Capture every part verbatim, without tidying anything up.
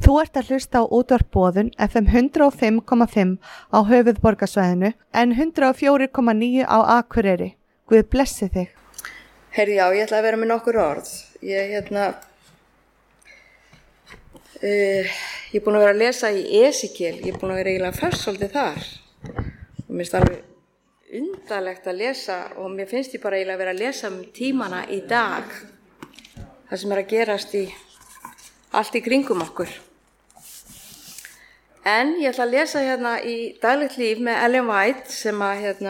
Þú ert að hlusta á útvarp Boðun F M hundrað og fimm komma fimm á höfuðborgarsvæðinu en hundrað og fjögur komma níu á Akureyri. Guð blessi þig. Herri, já, ég ætla að vera með nokkur orð. Ég, hérna, uh, ég er búin að vera að lesa í Esekiel, ég er búin að vera eiginlega fast svolítið þar. Og mér finnst alveg undarlegt að lesa og mér finnst ég bara eiginlega að vera að lesa um tímana í dag. Það sem er að gerast í allt í kringum okkur. En ég ætla að lesa hérna í Daglegt líf með Ellen White sem að hérna,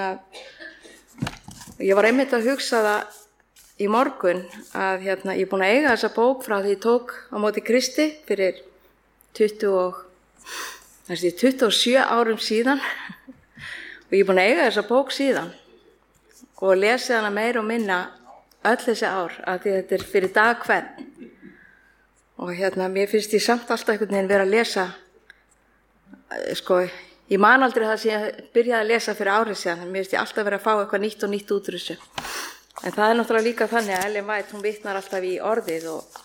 ég var einmitt að hugsa það í morgun að hérna, ég er búin að eiga þessa bók frá því ég tók á móti Kristi fyrir tuttugu og, næstu, tuttugu og sjö árum síðan og ég er búin að eiga þessa bók síðan og lesi hana meira og minna öll þessi ár að því þetta er fyrir dag hvern. Og hérna, mér finnst ég samt alltaf einhvern veginn vera að lesa, sko, ég man aldrei það sem ég byrjaði að lesa fyrir árið síðan, en mér finnst ég alltaf vera að fá eitthvað nýtt og nýtt út úr þessu. En það er náttúrulega líka þannig að Ellen White, hún vitnar alltaf í orðið og,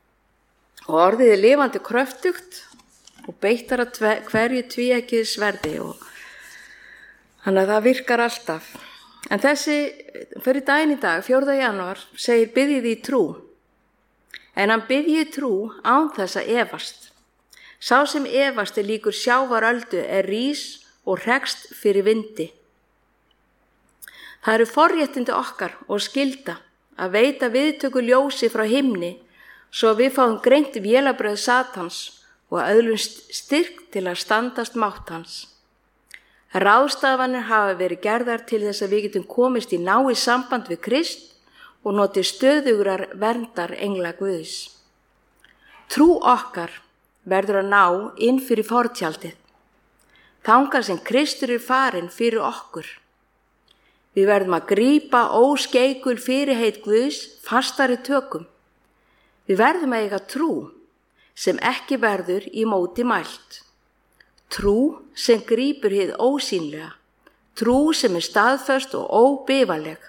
og orðið er lifandi kröftugt og beittar að tve, hverju tvíeggjuðu sverði og þannig að það virkar alltaf. En þessi, fyrir daginn í dag, fjórða janúar, segir biðjið í trú. En hann biðji trú án þess að efast. Sá sem efast er líkur sjávaröldu er rís og hrekst fyrir vindi. Það eru forréttindi okkar og skylda að veita viðtöku ljósi frá himni svo við fáum greint vélabrögð Satans og öðlumst styrk til að standast mátt hans. Ráðstafanir hafa verið gerðar til þess að við getum komist í náið samband við Krist og noti stöðugrar verndar engla Guðs. Trú okkar verður að ná inn fyrir fortjaldið, þangað sem Kristur er farinn fyrir okkur. Við verðum að grípa óskeikul fyrirheit Guðs fastari tökum. Við verðum að eiga trú sem ekki verður í móti mælt. Trú sem grípur hið ósýnlega, trú sem er staðföst og óbifaleg.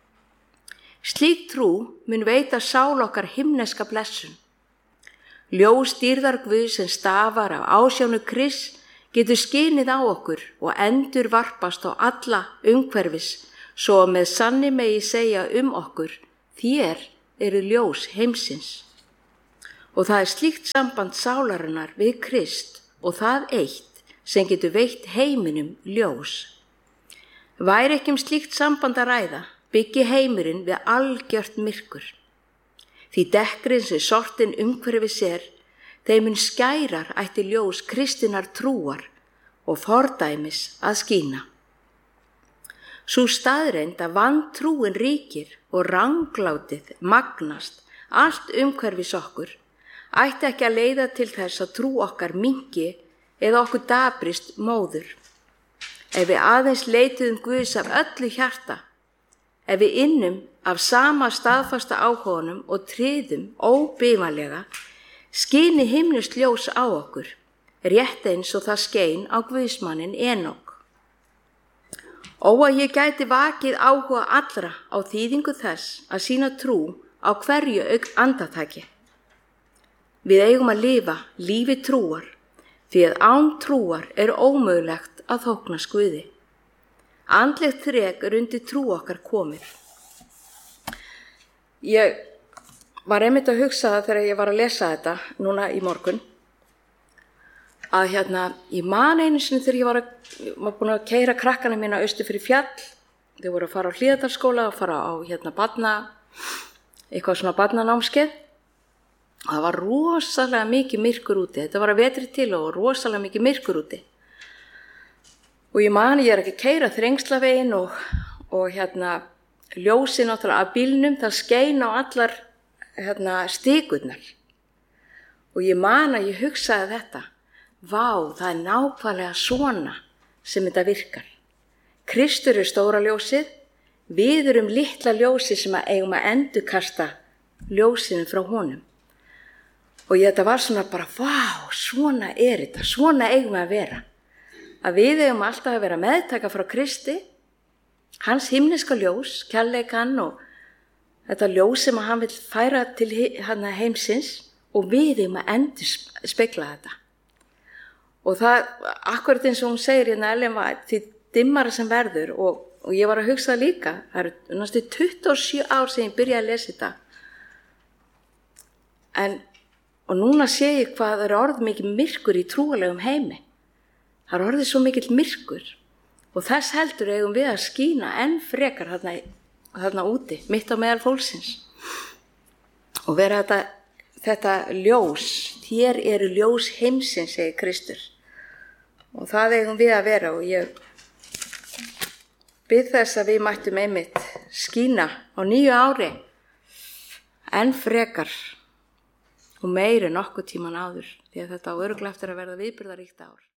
Slík trú mun veita sál okkar himneska blessun. Ljós dýrðar Guðs sem stafar af ásjánu Krists getur skinið á okkur og endur varpast á alla umhverfis, svo með sanni megi segja um okkur, þér eru ljós heimsins. Og það er slíkt samband sálarinnar við Krist og það eitt sem getur veitt heiminum ljós. Væri ekki um slíkt samband að ræða, byggi heimurinn við algjört myrkur. Því dekkrinn sem sortin umhverfis er, þeim mun skærar ætti ljós kristinnar trúar og fordæmis að skína. Sú staðreynd að vantrúin ríkir og ranglátið magnast allt umhverfis okkur, ætti ekki að leiða til þess að trú okkar minnki eða okkur dabrist móður. Ef við aðeins leituðum Guðs af öllu hjarta, ef við innum af sama staðfasta áhuganum og tryðum óbifalega, skini himnust ljós á okkur, rétt eins og það skein á Guðsmanninn Enok. Ó að ég gæti vakið áhuga allra á þýðingu þess að sína trú á hverju andartaki. Við eigum að lifa lífi trúar, því að án trúar er ómögulegt að þóknast Guði. Andlegt þrek er undir trú okkar komið. Ég var einmitt að hugsa það þegar ég var að lesa þetta núna í morgun, að hérna, ég man einu sinni þegar ég var, að, var búin að keyra krakkana mína austur fyrir fjall, þau voru að fara á Hlíðardalsskóla og fara á hérna barna, eitthvað svona barnanámskeið. Það var rosalega mikið myrkur úti, þetta var að vetri til og rosalega mikið myrkur úti. Og ég man, ég er ekki að keyra þrengslavegin og, og hérna, ljósi náttúrulega af bílnum, það skein á allar hérna, stíkurnar. Og ég man að ég hugsaði þetta, vá, það er nákvæmlega svona sem þetta virkar. Kristur er stóra ljósið, við erum litla ljósið sem að eigum að endurkasta ljósinu frá honum. Og ég, þetta var svona bara, vá, svona er þetta, svona eigum við að vera. Að við eigum alltaf að vera meðtaka frá Kristi, hans himneska ljós, kærleikann og þetta ljós sem hann vill færa til heimsins og við erum að endur spegla þetta. Og það, akkurat eins og hún segir hérna Ellen White, því dimmara sem verður og, og ég var að hugsa líka, það eru næstu tuttugu og sjö ár sem ég byrjaði að lesa þetta. En, og núna sé ég hvað það er orðið mikið myrkur í trúalegum heimi. Það er orðið svo mikill myrkur og þess heldur eigum við að skína enn frekar þarna, þarna úti, mitt á meðal fólksins. Og vera þetta, þetta ljós, hér eru ljós heimsins, segir Kristur. Og það eigum við að vera og ég bið þess að við mættum einmitt skína á nýju ári enn frekar og meiri nokkuð tíman áður því að þetta á örugglega eftir að verða viðburðaríkt ár.